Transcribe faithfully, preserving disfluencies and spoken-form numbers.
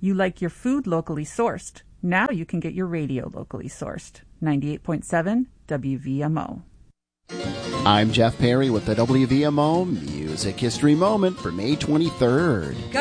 You like your food locally sourced. Now you can get your radio locally sourced. ninety-eight point seven W V M O. I'm Jeff Perry with the W V M O Music History Moment for May twenty-third. Go